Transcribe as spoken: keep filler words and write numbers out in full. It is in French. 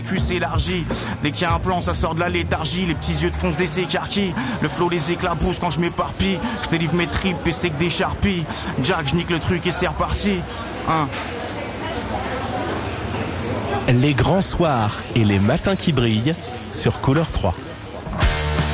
Tu s'élargis, dès qu'il y a un plan ça sort de la léthargie. Les petits yeux te foncent des s'écarquillent. Le flow les éclabousse quand je m'éparpille. Je délivre mes tripes et c'est que des charpies. Jack, je nique le truc et c'est reparti hein. Les grands soirs et les matins qui brillent sur Couleur trois.